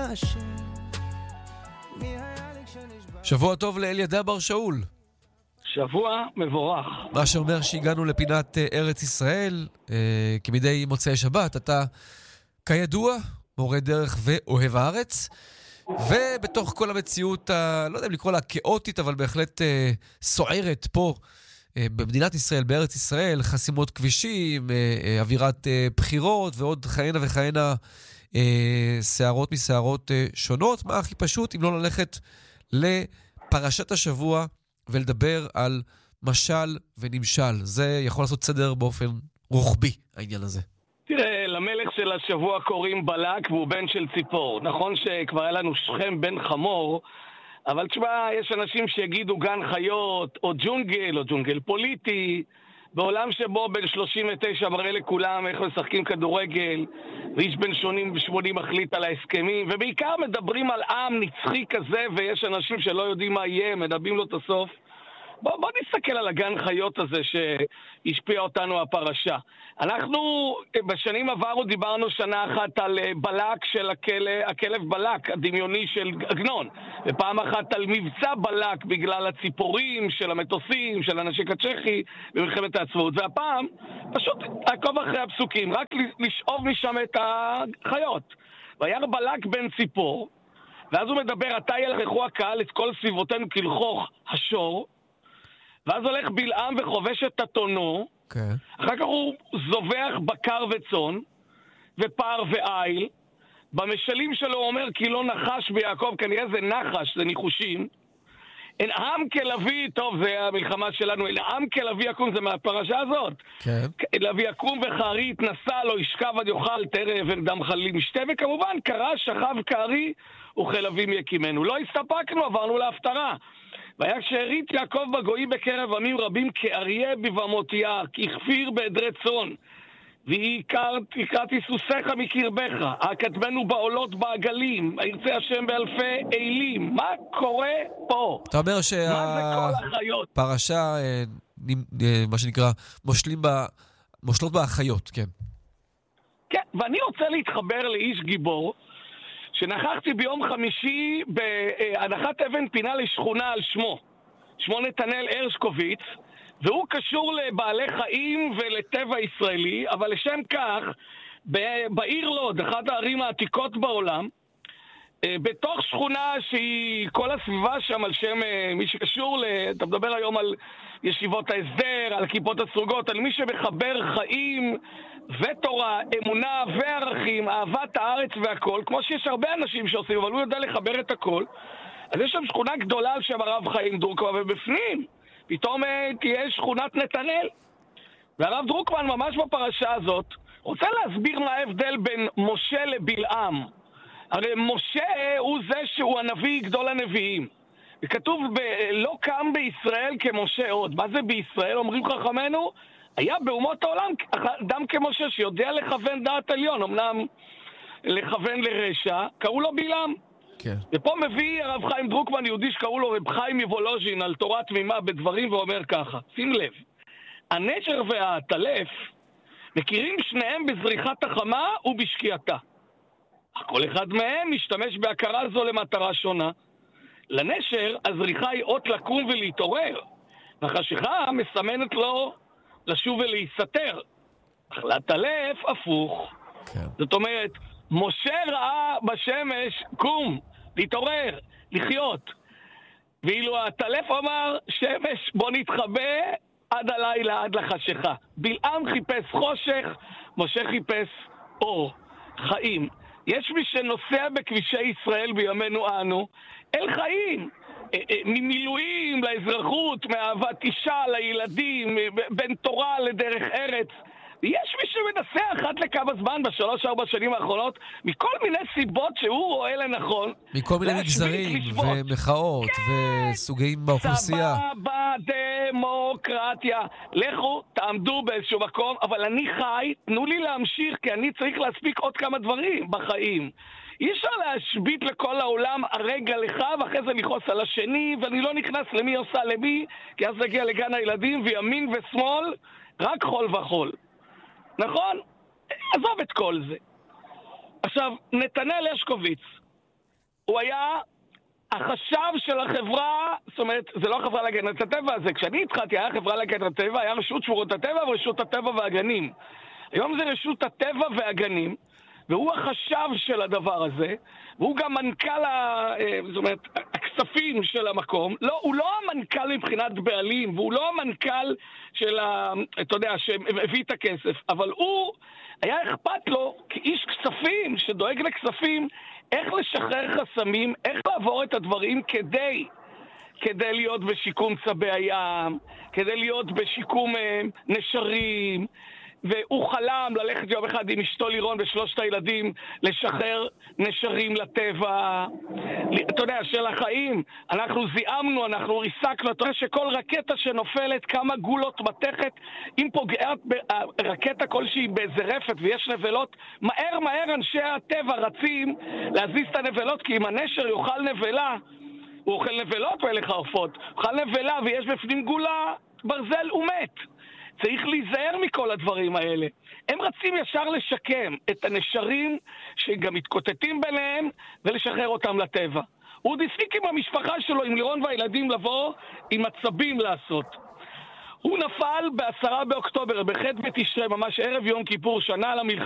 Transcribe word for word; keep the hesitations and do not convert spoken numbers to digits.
שבוע טוב לאלידע בר שאול. שבוע מבורך. מה שאומר שהגענו לפינת ארץ ישראל, אה, כמדי מוצאי שבת. אתה כידוע מורה דרך ואוהב הארץ, ובתוך כל המציאות, ה, לא יודע אם לקרוא לה כאוטית, אבל בהחלט אה, סוערת פה אה, במדינת ישראל, בארץ ישראל, חסימות כבישים, אה, אה, אווירת אה, בחירות ועוד כהנה וכהנה אה, שערות משערות אה, שונות. מה הכי פשוט אם לא ללכת לפרשת השבוע ולדבר על משל ונמשל? זה יכול לעשות סדר באופן רוחבי, העניין הזה. תראה, למלך של השבוע קוראים בלק והוא בן של ציפור. נכון שכבר היה לנו שכם בן חמור, אבל תשמע, יש אנשים שיגידו גן חיות, או ג'ונגל, או ג'ונגל פוליטי, בעולם שבו בן שלושים ותשע מראה לכולם איך משחקים כדורגל, ואיש בן שמונים מחליט על ההסכמים, ובעיקר מדברים על עם נצחי כזה, ויש אנשים שלא יודעים מה יהיה, מדברים לו את הסוף. בוא, בוא נסתכל על הגן חיות הזה שהשפיע אותנו הפרשה. אנחנו בשנים עברו דיברנו שנה אחת על בלק של הכלב, הכלב בלק, הדמיוני של עגנון, ופעם אחת על מבצע בלק בגלל הציפורים של המטוסים, של הנשק הצ'כי במלחמת העצמאות. והפעם פשוט לעקוב אחרי הפסוקים, רק לשאוב משם את החיות. וירא בלק בן ציפור, ואז הוא מדבר, עתה ילכו הקהל את כל סביבותינו כלכוך השור, ואז הולך בלעם וחובש את אתונו, okay. אחר כך הוא זובח בקר וצאן, ופר ואיל, במשלים שלו הוא אומר כי לא נחש ביעקב, כנראה זה נחש, זה ניחושים, אין עם כלבי, טוב זה המלחמה שלנו, אין עם כלבי יקום, זה מהפרשה הזאת, okay. לוי יקום וחרי התנסה, לא ישכב עד יאכל תרא אבן דם חליל משתה, וכמובן קרא שכב כארי וכלבים יקימנו. לא הסתפקנו, עברנו להפטרה. והיה כשהריט יעקב בגויים בקרב עמים רבים כאריה בבמות יער, ככפיר בעדרי צאן, והכרתי סוסיך מקרבך, הכתבנו בעולות בעגלים, ירצה השם באלפי אילים. מה קורה פה? אתה אומר שהפרשה, מה שנקרא, מושלים בה, מושלות באחיות, כן. כן, ואני רוצה להתחבר לאיש גיבור, שנכחתי ביום חמישי בהנחת אבן פינה לשכונה על שמו, שמו נתנאל הרשקוביץ, והוא קשור לבעלי חיים ולטבע ישראלי, אבל לשם כך, בעיר לוד, אחת הערים העתיקות בעולם, בתוך שכונה שהיא כל הסביבה שם על שם מי שקשור, אתה מדבר היום על ישיבות ההסדר, על כיפות הסרוגות, על מי שמחבר חיים ותורה, אמונה וערכים, אהבת הארץ והכל, כמו שיש הרבה אנשים שעושים, אבל הוא יודע לחבר את הכל. אז יש שם שכונה גדולה על שם הרב חיים דרוקמן, ובפנים פתאום תהיה שכונת נתנאל. והרב דרוקמן ממש בפרשה הזאת רוצה להסביר מה ההבדל בין משה לבלעם. הרי משה הוא זה שהוא הנביא גדול הנביאים. וכתוב ב- לא קם בישראל כמשה עוד. מה זה בישראל? אומרים חכמינו, היה באומות העולם אדם כמשה שיודע לכוון דעת עליון, אמנם לכוון לרשע, קראו לו בלעם. כן. ופה מביא הרב חיים דרוקמן, יהודי שקראו לו רב חיים מוולוז'ין, על תורה תמימה בדברים, ואומר ככה, שים לב, הנשר והטלף מכירים שניהם בזריחת החמה ובשקיעתה. כל אחד מהם משתמש בהכרה זו למטרה שונה. לנשר הזריחה היא אות לקום ולהתעורר, והחשיכה מסמנת לו לשוב ולהיסתר. אך לטלף הפוך. כן. זאת אומרת, משה ראה בשמש קום, להתעורר, לחיות. ואילו הטלף אמר, שמש בוא נתחבא עד הלילה, עד לחשיכה. בלעם חיפש חושך, משה חיפש אור, חיים. יש מי שנוסע בכבישי ישראל בימינו אנו אל חיים, ממילואים לאזרחות, מאהבת אישה לילדים, בין תורה לדרך ארץ. ויש מי שמנסה אחת לכמה זמן בשלוש ארבע שנים האחרונות, מכל מיני סיבות שהוא רואה לנכון, מכל מיני מגזרים ומחאות כן, וסוגים באוכלוסייה. סבבה, דמוקרטיה. לכו, תעמדו באיזשהו מקום, אבל אני חי, תנו לי להמשיך, כי אני צריך להספיק עוד כמה דברים בחיים. אי אפשר להשבית לכל העולם הרגע לך, ואחרי זה לכעוס על השני, ואני לא נכנס למי עושה למי, כי אז נגיע לגן הילדים, וימין ושמאל, רק חול וחול. נכון? עזוב את כל זה. עכשיו, נתנאל הרשקוביץ, הוא היה החשב של החברה, זאת אומרת, זה לא חברה להגנת הטבע, זה כשאני התחלתי, היה חברה להגנת הטבע, היה רשות שמורות הטבע ורשות הטבע והגנים. היום זה רשות הטבע והגנים, והוא החשב של הדבר הזה, והוא גם מנכ"ל, ה, זאת אומרת, הכספים של המקום. לא, הוא לא המנכ"ל מבחינת בעלים, והוא לא המנכ"ל של, ה, אתה יודע, שהביא את הכסף, אבל הוא, היה אכפת לו, כאיש כספים, שדואג לכספים, איך לשחרר חסמים, איך לעבור את הדברים כדי, כדי להיות בשיקום צבי הים, כדי להיות בשיקום נשרים, והוא חלם ללכת יום אחד עם אשתו לירון ושלושת הילדים לשחרר נשרים לטבע. אתה יודע, של החיים, אנחנו זיהמנו, אנחנו ריסקנו, אתה יודע שכל רקטה שנופלת, כמה גולות מתכת, אם פוגעת רקטה כלשהי באיזה רפת ויש נבלות, מהר מהר אנשי הטבע רצים להזיז את הנבלות, כי אם הנשר יאכל נבלה, הוא אוכל נבלות ואלה חרפות, הוא אוכל נבלה ויש בפנים גולה, ברזל ומת. צריך להיזהר מכל הדברים האלה. הם רצים ישר לשקם את הנשרים שגם מתקוטטים ביניהם ולשחרר אותם לטבע. הוא עוד הספיק עם המשפחה שלו, עם לירון והילדים, לבוא עם עצבים לעשות. הוא נפל בעשרה באוקטובר, בחטא בתשרי, ממש ערב יום כיפור, שנה על המלחמה.